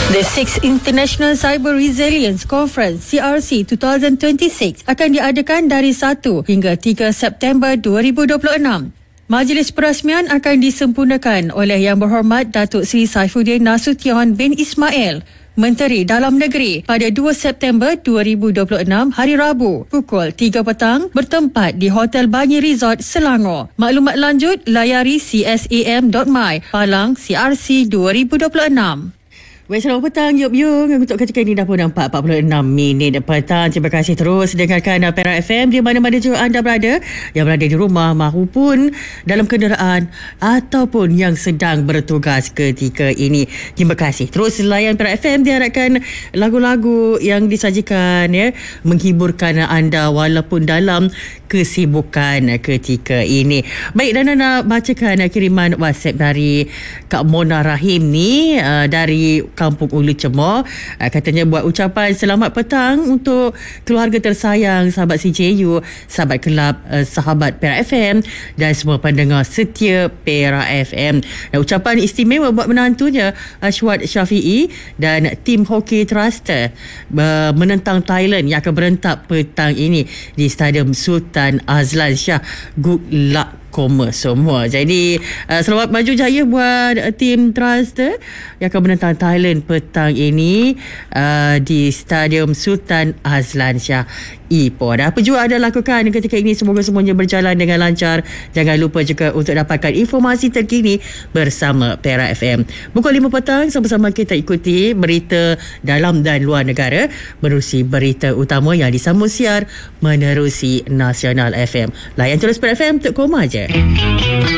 The 6th International Cyber Resilience Conference CRC 2026 akan diadakan dari 1 hingga 3 September 2026. Majlis perasmian akan disempurnakan oleh Yang Berhormat Datuk Seri Saifuddin Nasution bin Ismail, Menteri Dalam Negeri, pada 2 September 2026 hari Rabu pukul 3 petang bertempat di Hotel Bangi Resort, Selangor. Maklumat lanjut layari csam.my Palang CRC 2026. Baik, selamat petang Yub. Untuk ketika ini dah pun nampak 46 minit petang. Terima kasih terus dengarkan Perak FM di mana-mana juga anda berada, yang berada di rumah maupun dalam kenderaan ataupun yang sedang bertugas ketika ini. Terima kasih terus layan Perak FM. Diharapkan lagu-lagu yang disajikan menghiburkan anda walaupun dalam kesibukan ketika ini. Baik, dan nak bacakan kiriman WhatsApp dari Kak Mona Rahim ni dari Kampung Ulu Cemor. Katanya buat ucapan selamat petang untuk keluarga tersayang, sahabat CJU, sahabat kelab, sahabat Perak FM dan semua pendengar setia Perak FM. Dan ucapan istimewa buat menantunya Ashwat Syafi'i dan tim hoki Thruster menentang Thailand yang akan berentak petang ini di Stadium Sultan Azlan Shah. Good luck semua. Jadi selamat maju jaya buat tim Thruster yang akan menentang Thailand petang ini di Stadium Sultan Azlan Shah Ipoh. Dan apa juga anda lakukan ketika ini, semoga semuanya berjalan dengan lancar. Jangan lupa juga untuk dapatkan informasi terkini bersama Perak FM. Pukul 5 petang sama-sama kita ikuti berita dalam dan luar negara menerusi berita utama yang disambung siar menerusi Nasional FM. Layan terus Perak FM untuk koma je.